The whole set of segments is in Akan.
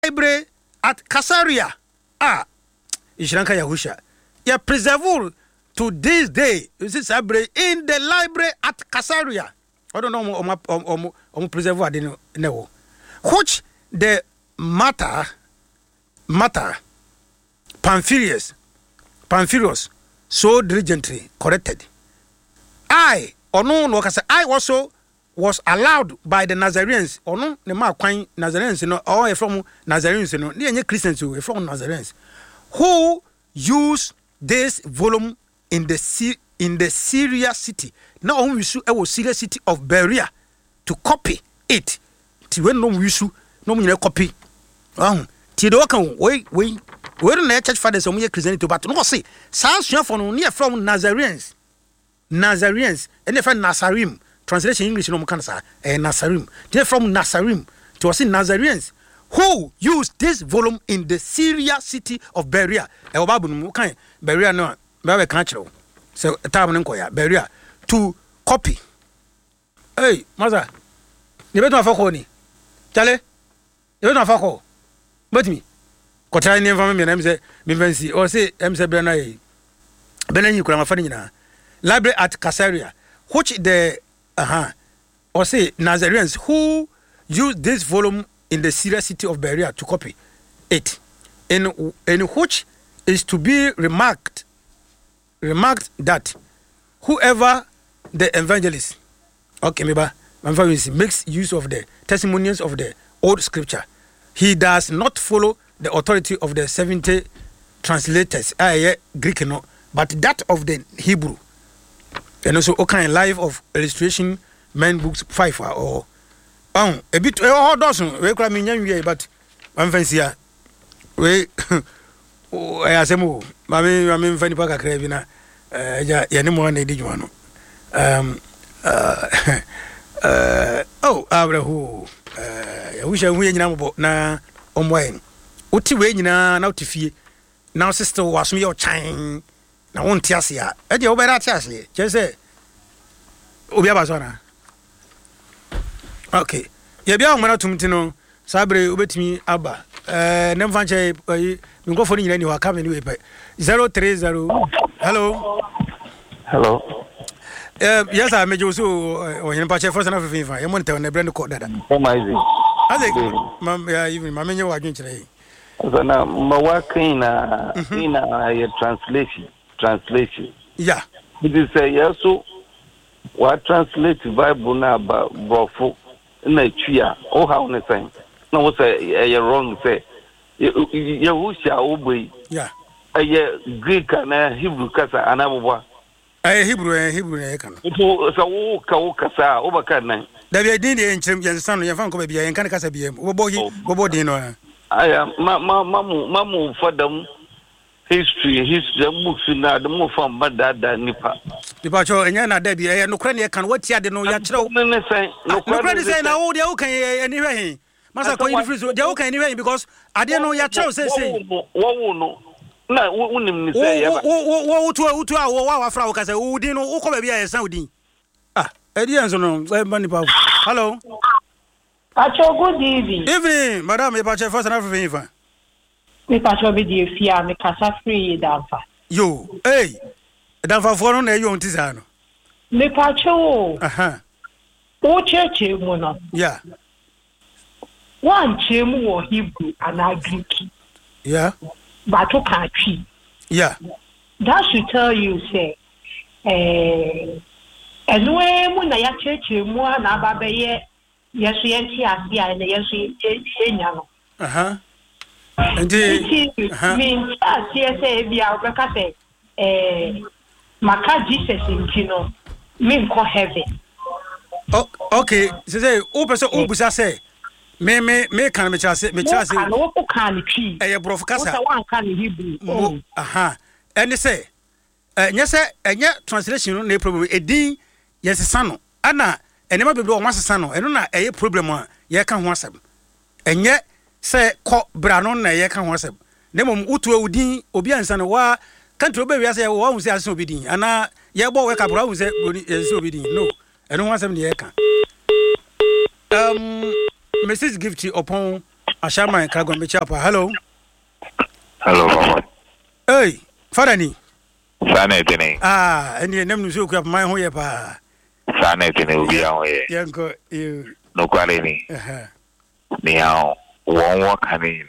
library at Caesarea. Ishranka Yahusha. You preserve to this day. This is in the library at Caesarea. I don't know preserve no. Which the matter Pamphilus so diligently corrected. I also was allowed by the Nazarenes or no the Marquine Nazarenes or from Nazarenes the Christians from Nazarenes who use this volume in the Syria city. Now only was Syria city of Berea to copy it. When no issue no copy. Tidokan we don't church fathers or Christianity but no say sounds from near from Nazarenes and if Nazarim translation English no cancer Nazarim they from Nazarim to see Nazarenes who used this volume in the Syria city of Berea Berea no Berea country so time Berea to copy. Hey mother you better for ni Chale you better for but me Kotrai name from me and say me fancy or say say Benai Benani kura mafani na library at Caesarea which the or say Nazarenes who used this volume in the Syria city of Berea to copy it in which is to be remarked that whoever the evangelist makes use of the testimonies of the old scripture, he does not follow the authority of the 70 translators, Greek no, but that of the Hebrew. And also life of illustration men books 5 or a bit dozen we cry me but I'm fancy we I asemo mami fani paka krevina ya ni mo na di jwano abrahu ya wisha hu nyina mo na omwen uti we nyina na utifie na sister waso ye o chan na won tiase ya e de obera tiase je se obi abaso na okay ye bia omana tumti no sabre obetimi aba nem fanche ngofo ni nyina ni wa kame ni we 030 hello yes I mejo so o yin pa che first na fifa ye monitor na brand code dada mam ya even mamenye wa dwen kire sana mawakina ina translation yeah it say yes so what translate Bible na ba brofo na twia o how ne say na wo say you wrong say Yahusha obey yeah Greek and Hebrew kasa anabwa Hebrew e kan so wo kasa obaka nan da bi din de enchim yensan no yefan ko ba bia yen kan kasa bia wo bo din no aya mamu fadam history books na the mo from badada nipa cho enya na da bia no kra ne kan watia de no ya kire no kra ne say na wo de wo kan eni hwe masa ko yin free de wo kan eni hwe because ade no ya kire say wo no na unim ni say ya ba wo utu wa fra wo kasa wo din no wo ko ba bia yesan odin edi enso no mani pa hello Pacho, good evening. Evening, madam, me pacho first and everything. Me pacho be the fear me kasa free danfa. Yo, hey. Danfa for no you ntisa Me pacho. O church mu no. Yeah. One chemu wo Hebrew and Greek. Yeah. But o can twi. Yeah. That should tell you say anyway mu na ya church mu na ba be ye yes, Asia, and yes, Yano. Means, yes, we are Becca Maka Jesus in Kino, mean call heaven. Oh, okay, say, Open Obusa say, me can me chase, me chase, and open can tree, a brofcasa, one can Hebrew. And they say, yes, and yet translation, no problem, a D, yes, son, Anna. And never be one son, and not a problem. Ye can want some. And yet, say, call Branon, ye can want some. Nemum Utu Udin, Obian San, wa can't obey as I won't say as obedient. And I, ye boy, wake up, Brown said, is obedient. No, I don't want some the Eka. Mrs. Gifty upon Ashama Kragon Bichapa. Hello. Hello, Papa. Hey, Fadani. Sanetini. And your name is Zuka, my hoyapa. Sanetini, we are here. Yanko, you. No quality. Now, one walk in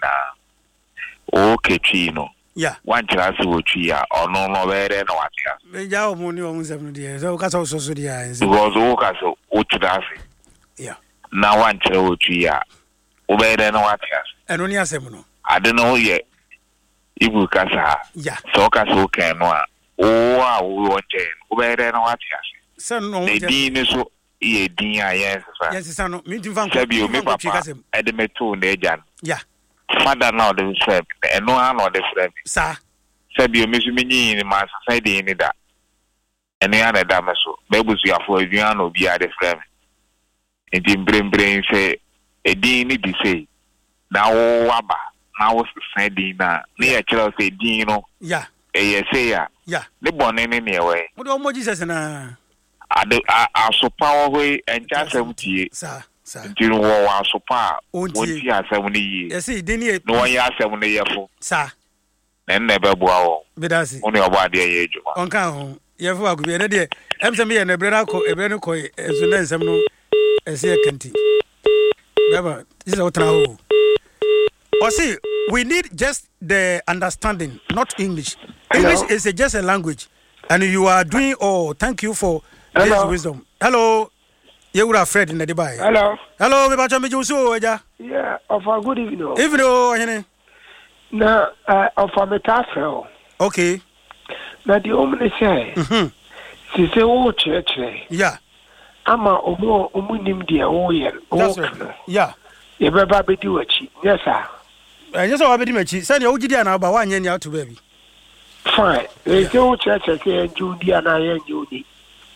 okay, Chino. Yeah. One class will cheer or no better no idea. Yao Muni owns 7 years. Oh, that's also the eyes. Because Okas Uchidasi. Yeah. Now one child cheer. Better no idea. And only a seminal. I don't know yet. Ibu Casa. Yeah. So Caso can one. Oh, we want to better no idea. Son, no, the dean is so ye dear, yes, yes, son, meeting from Sabio, me papa, Edemetu, Nejan. Yeah. Father, now the friend, and no one or the friend. Sir, Sabio, Miss Mini in my society in that. And the other damaso, babies you are for a piano be the friend. And in brain say, a dean need to say, now, Wabba, now was the side dinner, near Charles say, Dino. Yeah. A say, yeah. The born in any way. What almost Jesus and I so power way and just 70, sir. Do you know what so power? 1 year 70 years. Yes, he didn't. No 1 year 7 years, sir. And never bow. Bedasi. Only about the age. On count. You have a good idea. I'm some and a brother koi, as soon as I'm no, as a canteen. Never. This is what now. Or see, we need just the understanding, not English. English is just a language. And you are doing, thank you for this wisdom. Hello. You would have Fred in the Dubai. Hello. Hello, me bacha me juso eja. Yeah, of a good evening. Evening, ahene. Na of a metafel. Okay. Na the omni say. Si say o church. Yeah. Ama omo nim dia o yen. That's right. Yeah. Ye beba be di wachi. Yes sir. Yes sir, be di machi. Say na ogidi ana ba wa anya ni out baby. Fine. E say o church say Judi ana yen Judi.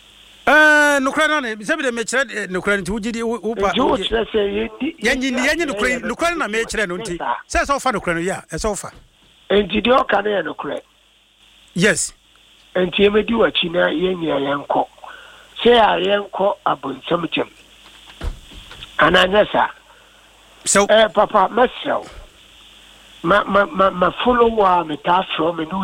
No credit, maybe the match, no credit to Gidi, who no credit, I made Credit. Says offer no credit, yeah, as offer. And did you can no credit? Yes. And Timmy do a China yen yanko. Say I yanko abun some gem. And I guess so, Papa, myself. My follower, me task from a new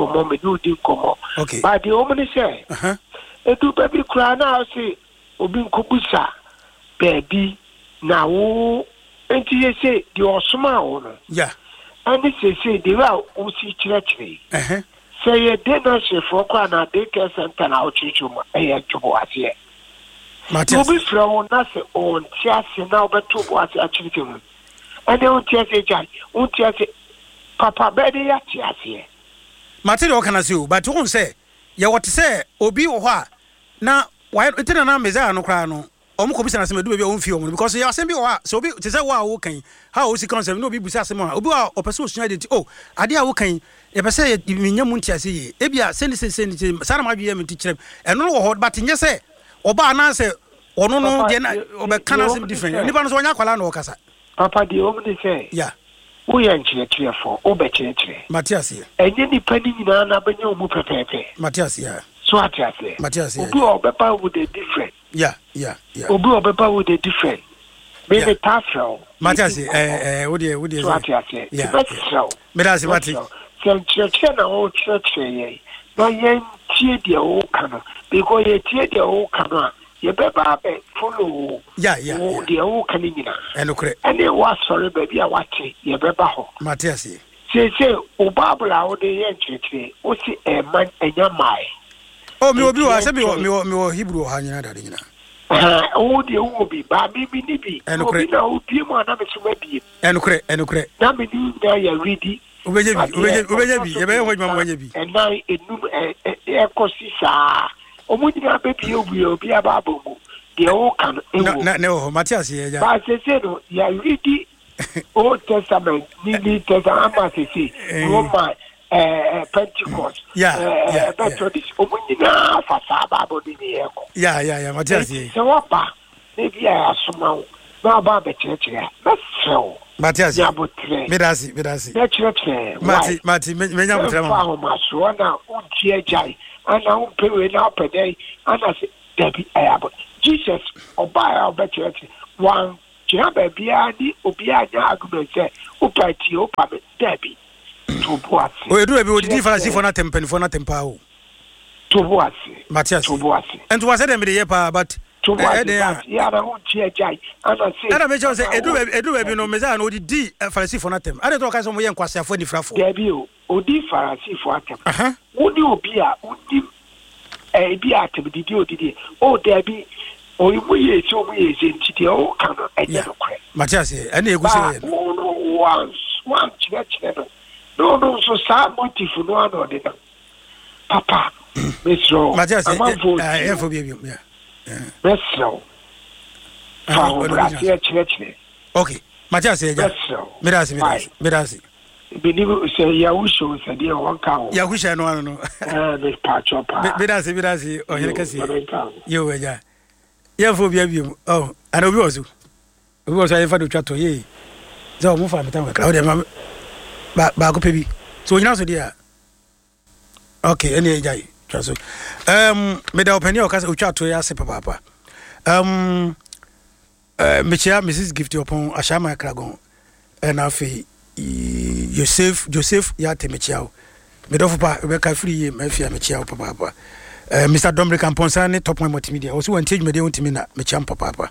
dinko, okay. But the woman say, edu baby kura na say obi nkobusa baby na wo enti ye say the osoma wo no yeah and say the way o si chire say ye dey na chefo kwa na dey care center na o chichu ma e tubo ase Matias obi fra wo na say on tiase na obeto bo ase a chire mu and dey on tiase jai on tiase papa baby ya tiase Matias o kana say o but won say ye what say obi wo ho a na why it na meza no kra no omo ko bisa na se medu be o mfi omo because ya asem bi wa so obi te say wa wo kan how o si concept no obi bisa asem a obi wa opese osua identity ade a wo kan e be say minya mu ntia se yi e bia send sana ma dwe me ti kire eno wo ho but nye say oba na say ono no de na obe kana sem different ni ba no so nya kwala na okasa papa di omo dey say yeah wo yan kire for obe kire Matias enye ni pani nyina na benya omo pepepe Matias yeah so atiase Matias obi obepa with a different yeah obi obepa with a different be the tafel Matias wo dey so atiase yeah me da se Mati church na o church ye no yen tie dia o kana because ye tie dia o kana ye beba be follow yeah dia o kana nyina enokre ene wa sorry baby a wate ye beba ho Matias say o bible a o dey yen church o si e man enya mai mi obi wa se mi Hebrew ha nyina dade nyina o de o bi ba mi ni bi obi na o bi mo na me so bi enokre na me ni na ya ready ubeje bi ye be ho juma bi and now enum e kosisa o mo ni abe bi obi ababo mu de o kan na o Matias ye ja ba se no ya ready Old Testament ni testament ma se Roman Pentecost Methodist omunina fasa babo ni eko yeah Matias so wapa maybe asoma na ba be chire na so Matias ya botre medasi na chire Mati menya botre ma fa ma so na untie jai ana unpewe na opedei ana se debi ayabo Jesus oba ya be chire one Jina bia di obi anya argument say o party o pa me debi to boase o edu ebi o di farasi for na tempen for na tempa o to boase Matthias to boase and was said me dey pa but to boase ya na ho tie jai ana say ana me say edu ebi no me say na o di farasi for na tem ade to ka so mo ye nkwase afo ni frafo debi o di farasi for atem wo di obi a wo di bi atem di odi o debi o imu ye so mu ye sentiti o kan enye no kre Matthias ene egusi one chile no so sa motive no ano de papa Mr. Matthias for baby Mr. Chile okay Matthias Medasi believe say Yahusho said you one cow Yahusha no the patch up Medasi o here kasi yo ya for baby oh and obi also I fa do twato ye so mo fa metan ka o de ba go pebi so nyina so dia okay any jai twaso me da openi o kasa o twato ya se papa mechia Mrs Gift upon Ashama Kragon and afi Joseph ya temechia me do pa be ka free me fia mechia papa Mr Dominic Amponsane top one multimedia also want change me dey want me na mechia papa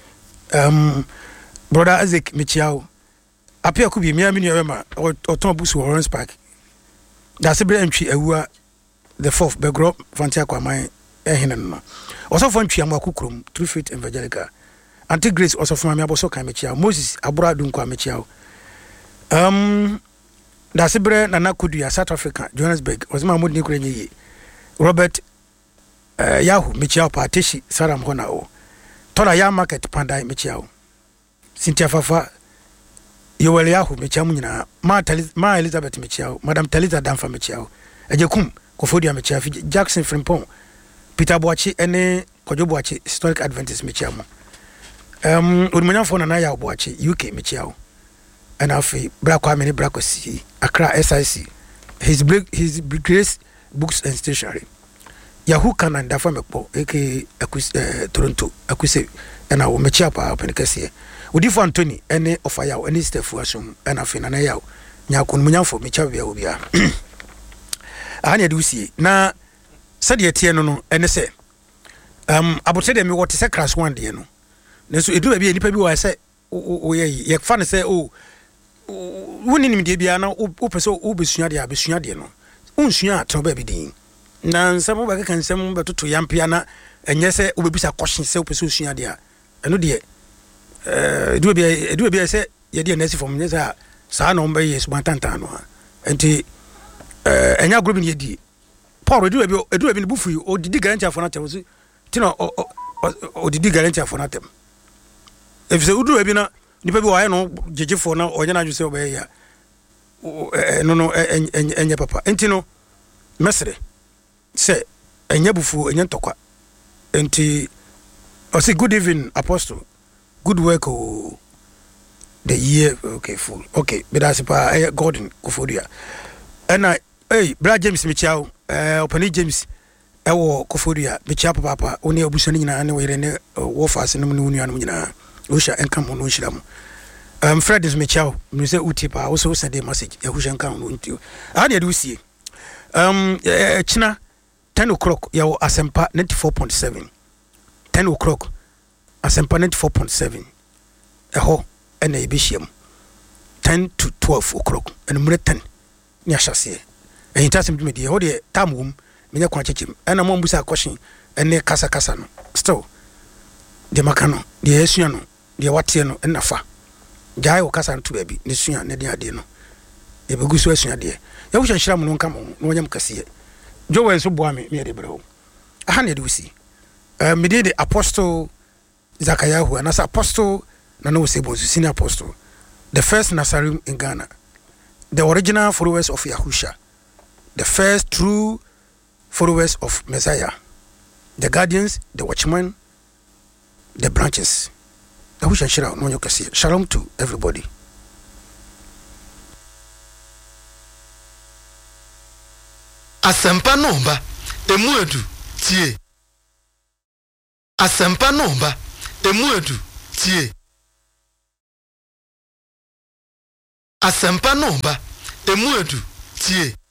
brother Isaac mechia apia ku bi miami no ma oton busu Orange Park da se bre ntwi awua the fourth be gro fantia kwaman ehenen no also for ntwi amakukrom True Faith Evangelical Auntie Grace also from me aboso kan mechia Moses Aburadu nkwa mechia da se bre nana kudu ya South Africa Johannesburg ozima modni kure nyi Robert Yahoo mechia Pateshi Saram hona o tola ya market pandai mechia Cynthia Fafa Yowel Yahoo mechia nyina ma Elizabeth mechia Madam Taliza Danfa mechia ejekum Kofodia mechia Jackson Frimpong Peter Boachi ene Kojo Boachi Historic Adventist mechia mo Odumunya fo na ya Boachi UK mechia and afi Brakwa many Brakosi Accra SIC his Grace Books and Stationery Yahoo Canan Dafa Mekpo aka Toronto akuse na wo mechia pa penekese Odifo Anthony ene ofaya wo ene Steph Asum na afi na ya nya konumunya fo mechia bia obia anya de usie na sade etie no ene se abote de me wote se crash one de no neso edu ba bia nipa bi wa se o ye fa ne se o woni nim de bia na o pese o besua de no unsua ato ba bi din na nsamo ba ka nsam betoto yampia na enye se o bebisa question se o pese osua de a eno de edu bia se ye de nasi from nyesa sa na omba yesu matanta no enti enya group ni di Paul edu ni bufu o didi guarantee afọ na tem so tino o didi guarantee afọ na tem efise udu ebi na nipa bi wa no jejefo na onye na juse obey ya no enye papa enti no mesre se enye bufu enye ntokwa enti o say good evening apostle good work the year okay full okay but as pa Gordon Kofodia ena Brad James Michao Opani James ewo Kofodia Michao papa oni obuso ni nyina ne were ne wofas ne mu nuanu nyina Usha enkam no nhiramu Fred is Michao me say utipa also send a message ya husha enkam no ntiu ade de usie china 10 o'clock ya Asempa 94.7 10 o'clock Asempa 94.7 eho ena ebehiem 10 to 12 o'clock en mure 10 ni ahase en tasem dum de ho de tamwum menya kwa chechim ena mo mbusa question ene kasa no still de makano de esua no de watie no enafa jai o kasa no to baby ne sua ne de ade no e begusu asua de ya wo hyanhira mo no nka mo no nyam kase Joel so boa me de brewo aha ne de usi me de apostle Zakayahu and as apostle na no sebo senior apostle the first Nazarim in Ghana, the original followers of Yahusha, the first true followers of Messiah, the guardians, the watchmen, the branches. Shalom to everybody. Asempa nomba emuedu tie. Asempa nomba emuedu tie. Asempa no ba. Emu edu tie.